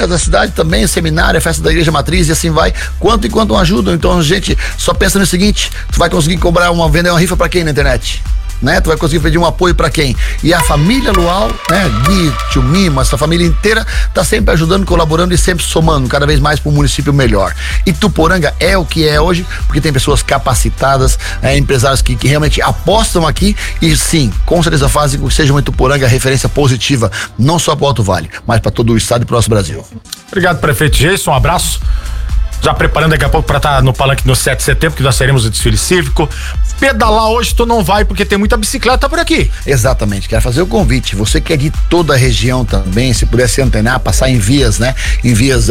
da cidade também, seminário, a festa da igreja matriz e assim vai, quanto e quanto ajudam. Então, gente, só pensa no seguinte, tu vai conseguir vender uma rifa pra quem na internet? Né? Tu vai conseguir pedir um apoio pra quem? E a família Luau, né? Gui, tio Mima, essa família inteira tá sempre ajudando, colaborando e sempre somando cada vez mais pro município melhor. Ituporanga é o que é hoje, porque tem pessoas capacitadas, empresários que realmente apostam aqui e sim, com certeza fazem com que seja uma Ituporanga referência positiva, não só pro Alto Vale, mas para todo o estado e pro nosso Brasil. Obrigado, prefeito Geison, um abraço. Já preparando daqui a pouco para estar no palanque no 7 de setembro, que nós teremos o desfile cívico. Pedalar hoje tu não vai porque tem muita bicicleta por aqui. Exatamente, quero fazer o convite, você que é de toda a região também, se puder se antenar, passar em vias, né? Em vias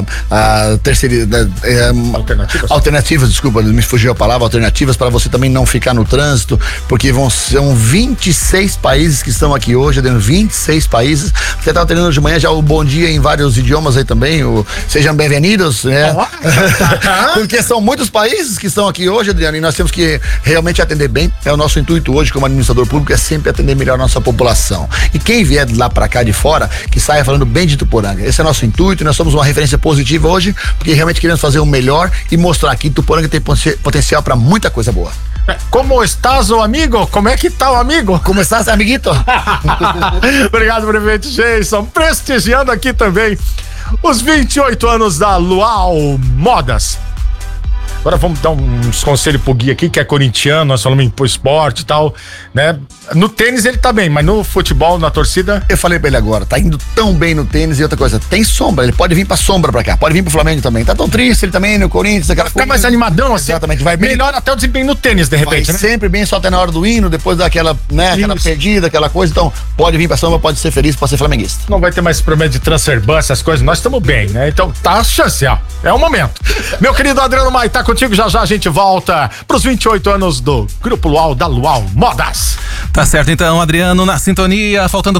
alternativas, desculpa, me fugiu a palavra, alternativas, para você também não ficar no trânsito, porque são 26 países que estão aqui hoje, 26 países. Você tá tendo de manhã já o bom dia em vários idiomas aí também, sejam bem-vindos, né? Porque são muitos países que estão aqui hoje, Adriano, e nós temos que realmente atender bem. É o nosso intuito hoje como administrador público, é sempre atender melhor a nossa população. E quem vier de lá pra cá de fora, que saia falando bem de Ituporanga. Esse é o nosso intuito e nós somos uma referência positiva hoje, porque realmente queremos fazer o melhor e mostrar que Ituporanga tem potencial pra muita coisa boa. Como estás, o amigo? Como é que tá o amigo? Como estás, amiguito? Obrigado, prefeito Geison. Prestigiando aqui também os 28 anos da Luau Modas. Agora vamos dar uns conselhos pro Gui aqui, que é corintiano, nós falamos em esporte e tal, né? No tênis ele tá bem, mas no futebol, na torcida... Eu falei pra ele agora, tá indo tão bem no tênis e outra coisa, tem sombra, ele pode vir pra sombra pra cá, pode vir pro Flamengo também, tá tão triste ele também, no Corinthians, aquela coisa. Fica mais animadão assim. Exatamente, vai bem. Melhor até o desempenho no tênis, de repente, vai, né? Sempre bem, só até na hora do hino, depois daquela, né, aquela perdida, aquela coisa, então pode vir pra sombra, pode ser feliz, pode ser flamenguista. Não vai ter mais problema de transfer ban, essas coisas, nós estamos bem, né? Então tá a chance, ó, é o momento. Meu querido Adriano Maia, tá contigo, já a gente volta pros 28 anos do Grupo Luau, da Luau Modas. Tá certo então, Adriano, na sintonia, faltando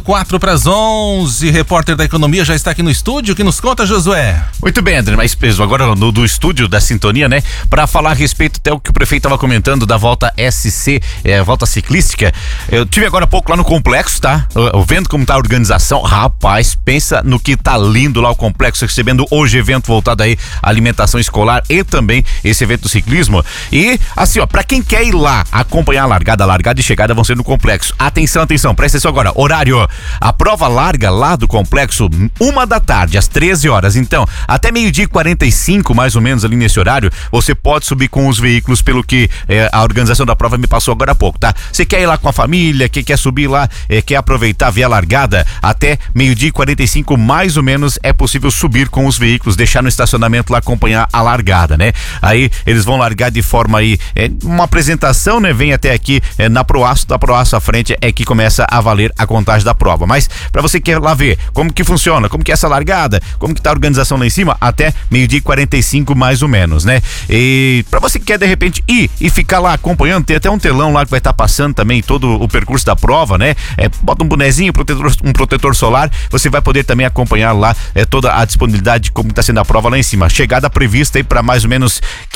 4:11, repórter da economia já está aqui no estúdio, que nos conta, Josué? Muito bem, André, mas agora do estúdio da sintonia, né, para falar a respeito até o que o prefeito estava comentando da volta SC, volta ciclística. Eu tive agora há pouco lá no complexo, tá? Eu vendo como tá a organização, rapaz, pensa no que tá lindo lá o complexo, recebendo hoje evento voltado aí à alimentação escolar e também esse evento do ciclismo. E assim, ó, pra quem quer ir lá acompanhar a largada e chegada vão ser no complexo. Atenção, presta atenção agora, horário, a prova larga lá do complexo 1 da tarde, às 13 horas, então, até 12:45, mais ou menos ali nesse horário, você pode subir com os veículos, pelo que a organização da prova me passou agora há pouco, tá? Você quer ir lá com a família, quer subir lá, quer aproveitar, ver a largada, até 12:45, mais ou menos, é possível subir com os veículos, deixar no estacionamento lá, acompanhar a largada, né? Aí, eles vão largar de forma aí, uma apresentação, né? Vem até aqui na Proaço, da Proaço à frente é que começa a valer a contagem da prova. Mas pra você que quer lá ver como que funciona, como que é essa largada, como que tá a organização lá em cima, até 12:45 mais ou menos, né? E pra você que quer de repente ir e ficar lá acompanhando, tem até um telão lá que vai estar passando também todo o percurso da prova, né? Bota um bonezinho, um protetor solar, você vai poder também acompanhar lá toda a disponibilidade de como tá sendo a prova lá em cima. Chegada prevista aí pra mais ou menos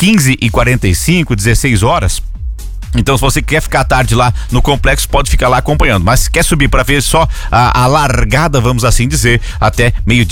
15:45, 16 horas. Então, se você quer ficar à tarde lá no complexo, pode ficar lá acompanhando. Mas se quer subir para ver só a largada, vamos assim dizer, até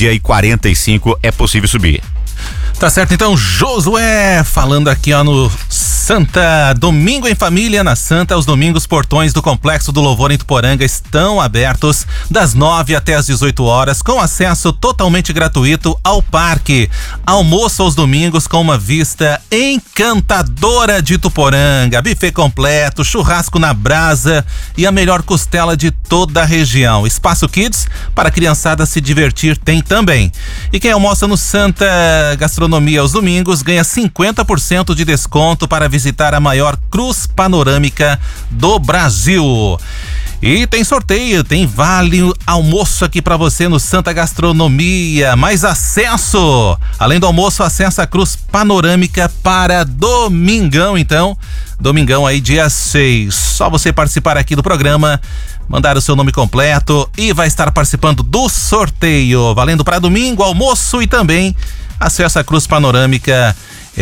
12:45 é possível subir. Tá certo, então, Josué, falando aqui ó no Santa, domingo em família na Santa, os domingos portões do Complexo do Louvor em Ituporanga estão abertos das 9 até as 18 horas, com acesso totalmente gratuito ao parque. Almoço aos domingos com uma vista encantadora de Ituporanga, buffet completo, churrasco na brasa e a melhor costela de toda a região. Espaço Kids para a criançada se divertir tem também. E quem almoça no Santa Gastronomia aos domingos ganha 50% de desconto para visitar a maior cruz panorâmica do Brasil. E tem sorteio, tem vale almoço aqui pra você no Santa Gastronomia, mais acesso, além do almoço, acesso à cruz panorâmica para domingão, então, domingão aí dia 6, só você participar aqui do programa, mandar o seu nome completo e vai estar participando do sorteio, valendo para domingo, almoço e também acesso à cruz panorâmica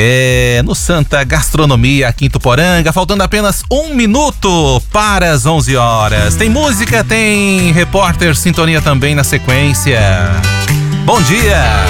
no Santa Gastronomia aqui em Ituporanga, faltando apenas 1 minuto para as 11 horas. Tem música, tem repórter sintonia também na sequência. Bom dia!